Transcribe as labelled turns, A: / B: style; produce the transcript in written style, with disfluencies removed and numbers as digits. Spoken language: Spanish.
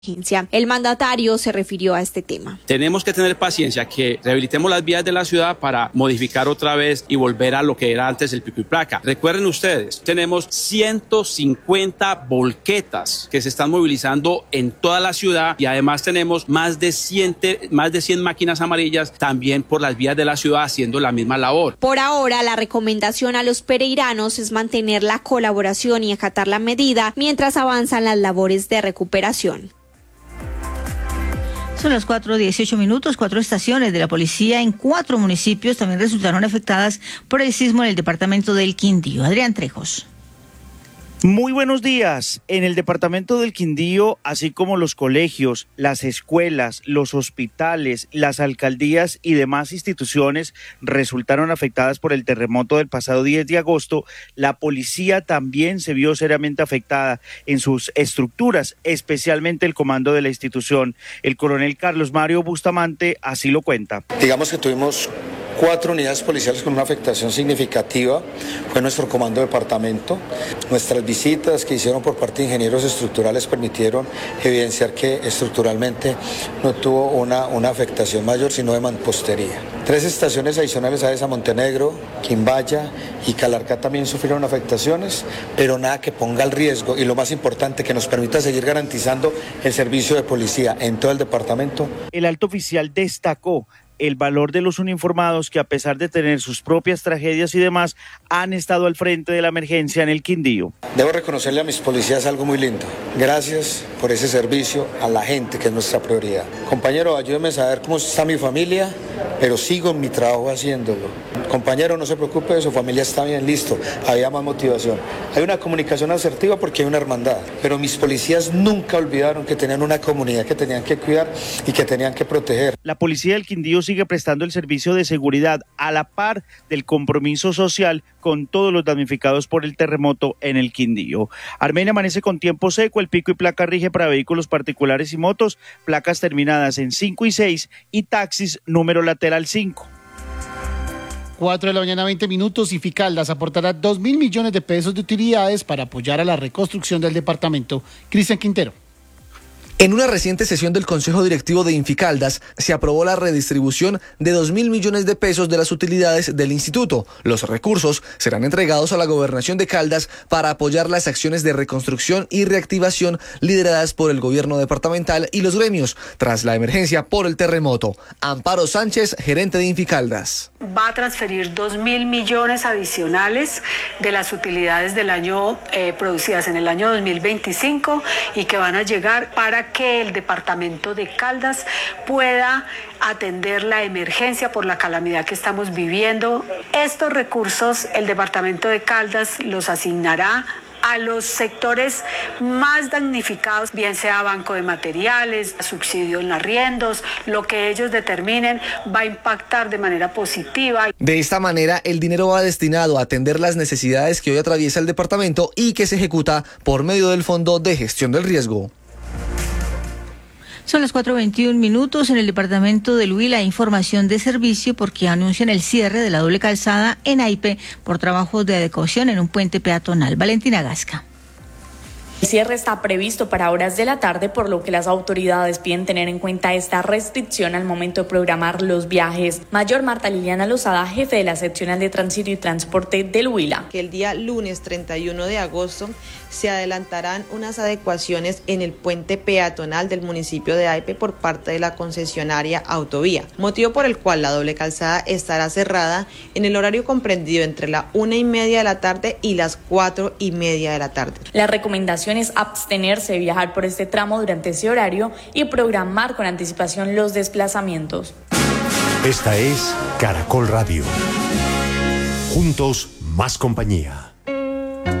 A: El mandatario se refirió a este tema.
B: Tenemos que tener paciencia, que rehabilitemos las vías de la ciudad para modificar otra vez y volver a lo que era antes el pico y placa. Recuerden ustedes, tenemos 150 volquetas que se están movilizando en toda la ciudad y además tenemos más de 100 máquinas amarillas también por las vías de la ciudad haciendo la misma labor.
A: Por ahora, la recomendación a los pereiranos es mantener la colaboración y acatar la medida mientras avanzan las labores de recuperación.
C: Son las 4:18. 4 estaciones de la policía en 4 municipios también resultaron afectadas por el sismo en el departamento del Quindío. Adrián Trejos.
D: Muy buenos días. En el departamento del Quindío, así como los colegios, las escuelas, los hospitales, las alcaldías y demás instituciones resultaron afectadas por el terremoto del pasado 10 de agosto, la policía también se vio seriamente afectada en sus estructuras, especialmente el comando de la institución. El coronel Carlos Mario Bustamante así lo cuenta.
E: Digamos que tuvimos 4 unidades policiales con una afectación significativa, fue nuestro comando de departamento. Nuestras visitas que hicieron por parte de ingenieros estructurales permitieron evidenciar que estructuralmente no tuvo una afectación mayor, sino de mampostería. 3 estaciones adicionales a esa, Montenegro, Quimbaya y Calarcá, también sufrieron afectaciones, pero nada que ponga al riesgo y lo más importante, que nos permita seguir garantizando el servicio de policía en todo el departamento.
D: El alto oficial destacó el valor de los uniformados que, a pesar de tener sus propias tragedias y demás, han estado al frente de la emergencia en el Quindío.
E: Debo reconocerle a mis policías algo muy lindo. Gracias por ese servicio a la gente, que es nuestra prioridad. Compañero, ayúdeme a saber cómo está mi familia, pero sigo en mi trabajo haciéndolo. Compañero, no se preocupe, su familia está bien, listo. Había más motivación. Hay una comunicación asertiva porque hay una hermandad, pero mis policías nunca olvidaron que tenían una comunidad que tenían que cuidar y que tenían que proteger.
D: La policía del Quindío sigue prestando el servicio de seguridad a la par del compromiso social con todos los damnificados por el terremoto en el Quindío. Armenia amanece con tiempo seco, el pico y placa rige para vehículos particulares y motos, placas terminadas en 5 y 6 y taxis número lateral 5.
F: 4:20 a.m. y Ficaldas aportará 2.000 millones de pesos de utilidades para apoyar a la reconstrucción del departamento. Cristian Quintero.
G: En una reciente sesión del Consejo Directivo de Inficaldas se aprobó la redistribución de 2.000 millones de pesos de las utilidades del instituto. Los recursos serán entregados a la Gobernación de Caldas para apoyar las acciones de reconstrucción y reactivación lideradas por el gobierno departamental y los gremios tras la emergencia por el terremoto. Amparo Sánchez, gerente de Inficaldas.
H: Va a transferir 2.000 millones adicionales de las utilidades del año producidas en el año 2025 y que van a llegar para que el departamento de Caldas pueda atender la emergencia por la calamidad que estamos viviendo. Estos recursos el departamento de Caldas los asignará a los sectores más damnificados, bien sea banco de materiales, subsidio en arriendos, lo que ellos determinen va a impactar de manera positiva.
G: De esta manera, el dinero va destinado a atender las necesidades que hoy atraviesa el departamento y que se ejecuta por medio del Fondo de Gestión del Riesgo.
C: Son las 4:21. En el departamento del Huila, información de servicio porque anuncian el cierre de la doble calzada en Aipe por trabajos de adecuación en un puente peatonal. Valentina Gasca.
I: El cierre está previsto para horas de la tarde, por lo que las autoridades piden tener en cuenta esta restricción al momento de programar los viajes. Mayor Marta Liliana Lozada, jefe de la seccional de tránsito y transporte del Huila.
J: Que el día lunes 31 de agosto se adelantarán unas adecuaciones en el puente peatonal del municipio de Aipe por parte de la concesionaria Autovía, motivo por el cual la doble calzada estará cerrada en el horario comprendido entre la 1:30 de la tarde y las 4:30 de la tarde.
I: La recomendación es abstenerse de viajar por este tramo durante ese horario y programar con anticipación los desplazamientos.
K: Esta es Caracol Radio. Juntos, más compañía.